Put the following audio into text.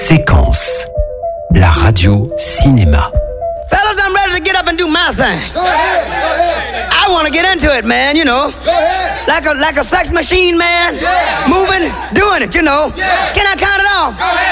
Séquence. La radio cinéma. Fellas, I'm ready to get up and do my thing. Go ahead. I want to get into it, man, you know. Go ahead. Like a sex machine, man. Yeah. Moving, doing it, you know. Yeah. Can I count it off? Go ahead.